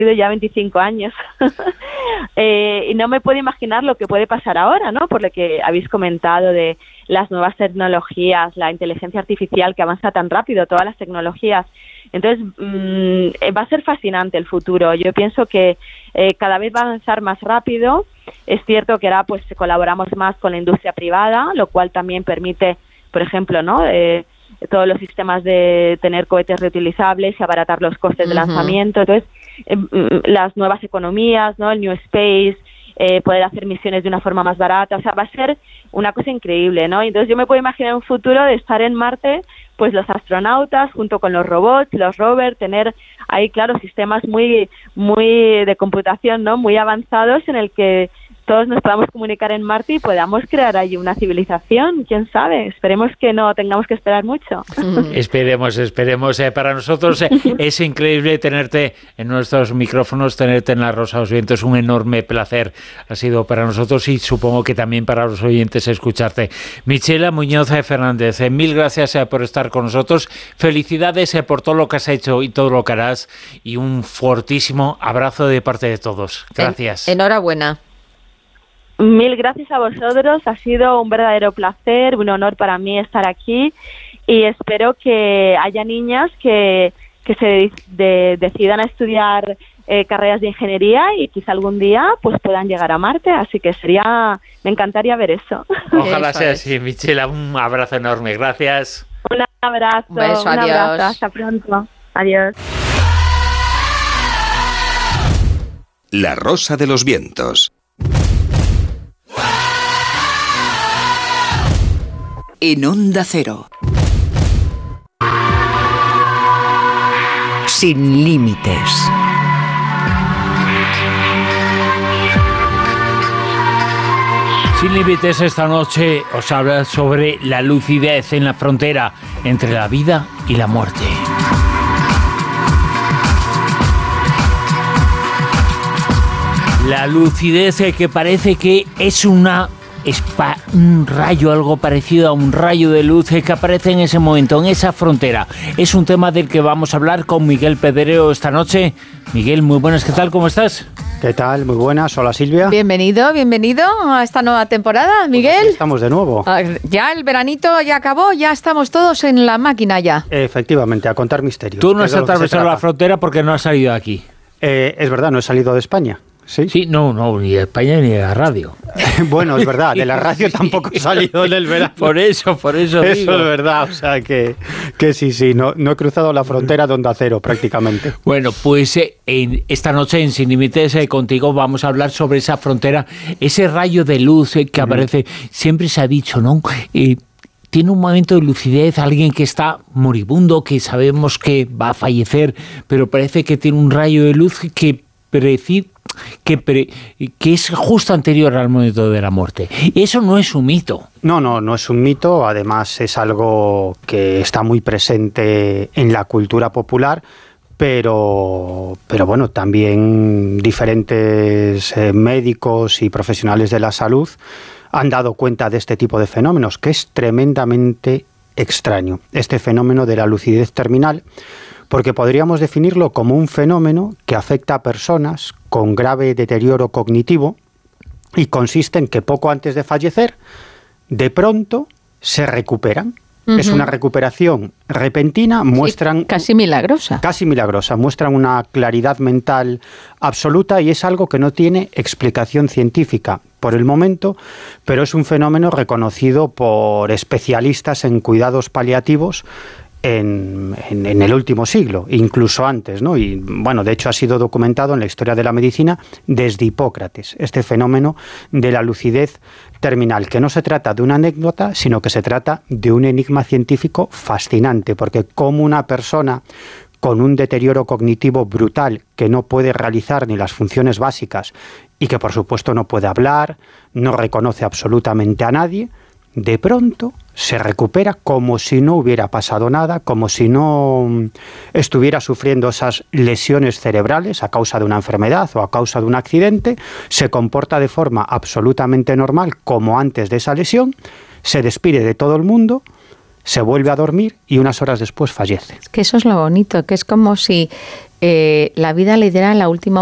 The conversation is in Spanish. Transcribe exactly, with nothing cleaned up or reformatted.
ya veinticinco años. eh, y no me puedo imaginar lo que puede pasar ahora, ¿no? Por lo que habéis comentado de las nuevas tecnologías, la inteligencia artificial que avanza tan rápido, todas las tecnologías. Entonces, mmm, va a ser fascinante el futuro. Yo pienso que eh, cada vez va a avanzar más rápido. Es cierto que ahora pues colaboramos más con la industria privada, lo cual también permite, por ejemplo, ¿no? Eh, todos los sistemas de tener cohetes reutilizables y abaratar los costes uh-huh. de lanzamiento. Entonces, eh, las nuevas economías, ¿no? El New Space, eh, poder hacer misiones de una forma más barata, o sea, va a ser una cosa increíble, ¿no? Entonces yo me puedo imaginar un futuro de estar en Marte, pues los astronautas junto con los robots, los rovers, tener ahí, claro, sistemas muy, muy de computación, ¿no? Muy avanzados en el que todos nos podamos comunicar en Marte y podamos crear allí una civilización, quién sabe, esperemos que no tengamos que esperar mucho. Mm. Esperemos, esperemos. Eh, para nosotros eh, es increíble tenerte en nuestros micrófonos, tenerte en La Rosa de los Vientos, un enorme placer ha sido para nosotros y supongo que también para los oyentes escucharte. Michela Muñoz Fernández, eh, mil gracias eh, por estar con nosotros, felicidades eh, por todo lo que has hecho y todo lo que harás y un fortísimo abrazo de parte de todos. Gracias. En, enhorabuena. Mil gracias a vosotros, ha sido un verdadero placer, un honor para mí estar aquí y espero que haya niñas que, que se de, decidan a estudiar eh, carreras de ingeniería y quizá algún día pues puedan llegar a Marte, así que sería, me encantaría ver eso. Ojalá eso sea así, Michela, un abrazo enorme, gracias. Un abrazo, un, beso, un adiós. abrazo, hasta pronto, adiós. La Rosa de los Vientos. En Onda Cero. Sin límites. Sin límites esta noche os habla sobre la lucidez en la frontera entre la vida y la muerte. La lucidez que parece que es una Espa, un rayo, algo parecido a un rayo de luz que aparece en ese momento, en esa frontera. Es un tema del que vamos a hablar con Miguel Pedrero esta noche. Miguel, muy buenas, ¿qué tal? ¿Cómo estás? ¿Qué tal? Muy buenas, hola Silvia. Bienvenido, bienvenido a esta nueva temporada, Miguel. Pues estamos de nuevo. Ya el veranito ya acabó, ya estamos todos en la máquina ya. Efectivamente, a contar misterios. Tú no has atravesado la frontera porque no has salido de aquí. Eh, es verdad, no he salido de España. ¿Sí? Sí, no, no, ni de España ni de la radio. Bueno, es verdad, de la radio tampoco he salido en el verano. Por eso, por eso Eso digo. es verdad, o sea que, que sí, sí, no, no he cruzado la frontera de Onda Cero prácticamente. Bueno, pues eh, en esta noche en Sin Límites eh, contigo vamos a hablar sobre esa frontera, ese rayo de luz eh, que uh-huh. aparece, siempre se ha dicho, ¿no? Eh, tiene un momento de lucidez, alguien que está moribundo, que sabemos que va a fallecer, pero parece que tiene un rayo de luz que precide Que, pre, que es justo anterior al momento de la muerte. Eso no es un mito. No, no, no es un mito, además es algo que está muy presente en la cultura popular, pero, pero bueno, también diferentes eh, médicos y profesionales de la salud han dado cuenta de este tipo de fenómenos, que es tremendamente extraño. Este fenómeno de la lucidez terminal, porque podríamos definirlo como un fenómeno que afecta a personas con grave deterioro cognitivo y consiste en que poco antes de fallecer, de pronto se recuperan. Uh-huh. Es una recuperación repentina, muestran... Sí, casi milagrosa. Casi milagrosa, muestran una claridad mental absoluta y es algo que no tiene explicación científica por el momento, pero es un fenómeno reconocido por especialistas en cuidados paliativos En, en, en el último siglo, incluso antes, ¿no? Y bueno, de hecho ha sido documentado en la historia de la medicina desde Hipócrates, este fenómeno de la lucidez terminal, que no se trata de una anécdota, sino que se trata de un enigma científico fascinante, porque como una persona con un deterioro cognitivo brutal que no puede realizar ni las funciones básicas y que por supuesto no puede hablar, no reconoce absolutamente a nadie, de pronto se recupera como si no hubiera pasado nada, como si no estuviera sufriendo esas lesiones cerebrales a causa de una enfermedad o a causa de un accidente, se comporta de forma absolutamente normal como antes de esa lesión, se despide de todo el mundo, se vuelve a dormir y unas horas después fallece. Es que eso es lo bonito, que es como si eh, la vida le dirá la última